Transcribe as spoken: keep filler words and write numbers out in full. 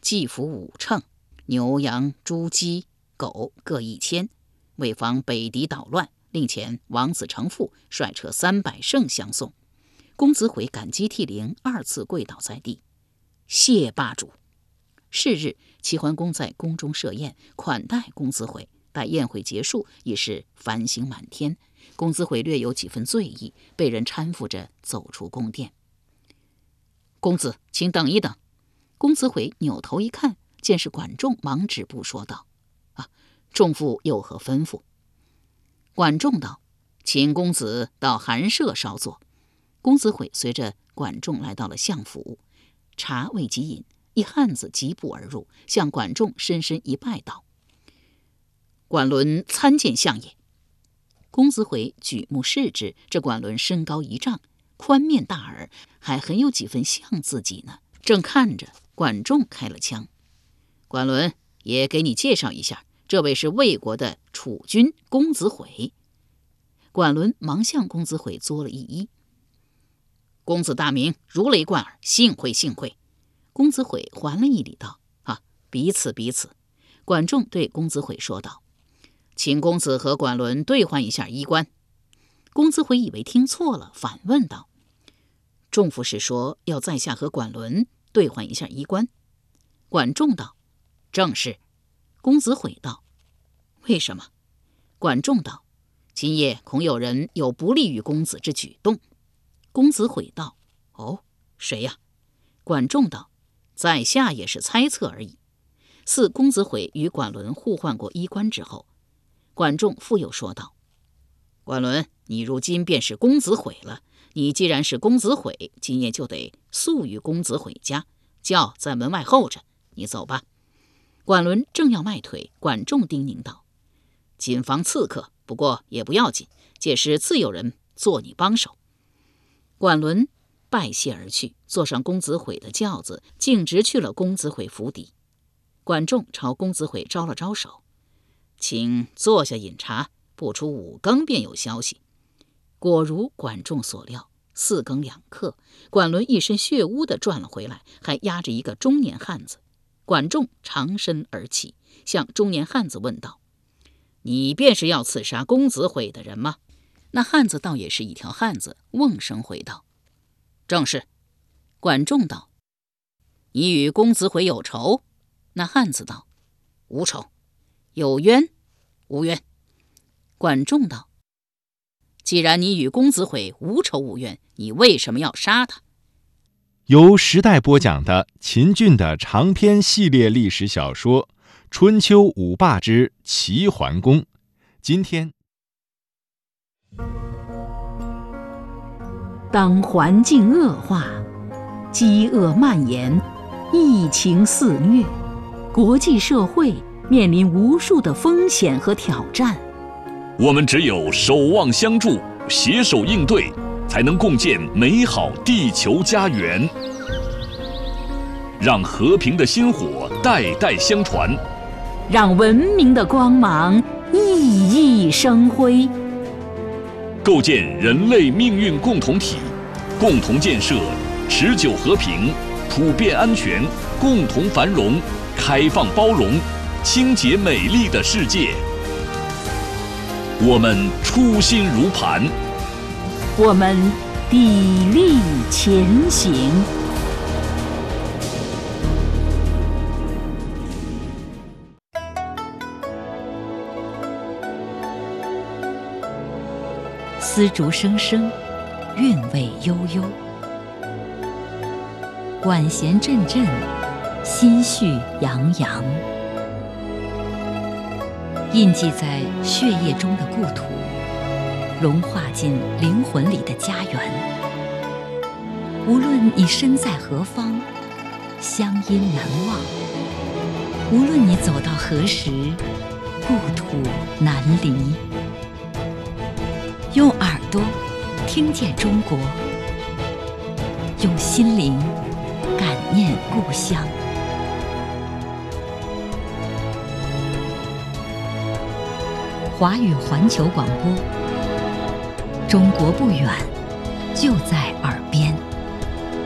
计服五乘，牛羊猪鸡狗各一千，为防北敌捣乱，令遣王子成父率车三百乘相送。公子悔感激涕零，二次跪倒在地，谢霸主。是日，齐桓公在宫中设宴，款待公子悔。待宴会结束，已是繁星满天。公子悔略有几分醉意，被人搀扶着走出宫殿。公子，请等一等。公子悔扭头一看，见是管仲，忙止步说道：“啊，仲父有何吩咐？”管仲道：“请公子到寒舍稍坐。”公子悔随着管仲来到了相府，茶未及饮，一汉子疾步而入，向管仲深深一拜道：“管伦参见相也。”公子悔举目视之，这管伦身高一丈，宽面大耳，还很有几分像自己呢。正看着，管仲开了腔：“管伦，也给你介绍一下，这位是魏国的楚君公子悔。”管伦忙向公子悔作了一揖：“公子大名，如雷贯耳，幸会幸会。”公子悔还了一礼道：“啊，彼此彼此。”管仲对公子悔说道：“请公子和管伦兑换一下衣冠。”公子悔以为听错了，反问道：“仲父是说要在下和管伦兑换一下衣冠？”管仲道：“正是。”公子悔道：“为什么？”管仲道：“今夜恐有人有不利于公子之举动。”公子悔道：“哦，谁呀？”管仲道：“在下也是猜测而已。”似公子悔与管伦互换过衣冠之后，管仲复又说道：“管伦，你如今便是公子悔了。你既然是公子悔，今夜就得宿于公子悔家，轿在门外候着，你走吧。”管伦正要迈腿，管仲叮咛道：“谨防刺客，不过也不要紧，届时自有人做你帮手。”管伦拜谢而去，坐上公子悔的轿子，径直去了公子悔府邸。管仲朝公子悔招了招手：“请坐下饮茶，不出五更便有消息。”果如管仲所料，四更两刻，管伦一身血污地转了回来，还压着一个中年汉子。管仲长身而起，向中年汉子问道：“你便是要刺杀公子悔的人吗？”那汉子倒也是一条汉子，瓮声回道：“正是。”管仲道：“你与公子悔有仇？”那汉子道：“无仇。”“有冤？”“无冤。”管仲道：“既然你与公子悔无仇无冤，你为什么要杀他？” 由时代播讲的秦俊的长篇系列历史小说《春秋五霸之齐桓公》，今天当环境恶化，饥饿蔓延，疫情肆虐，国际社会面临无数的风险和挑战。 我们只有守望相助，携手应对，才能共建美好地球家园。让和平的薪火代代相传， 让文明的光芒熠熠生辉。 构建人类命运共同体，共同建设持久和平、普遍安全、共同繁荣、开放包容、清洁美丽的世界。我们初心如磐， 我们砥砺前行。丝竹声声，韵味悠悠；管弦阵阵，心绪洋洋。印记在血液中的故土，融化进灵魂里的家园。无论你身在何方，乡音难忘；无论你走到何时，故土难离。用耳朵听见中国，用心灵感念故乡。华语环球广播，中国不远，就在